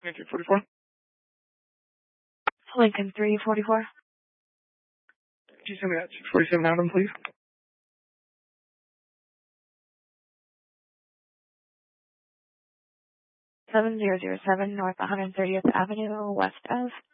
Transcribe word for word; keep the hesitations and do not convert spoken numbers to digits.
twenty-two forty-four. Lincoln three forty-four. Could you send me that six forty-seven Adam, please? seven zero zero seven North one hundred thirtieth Avenue, West Ave.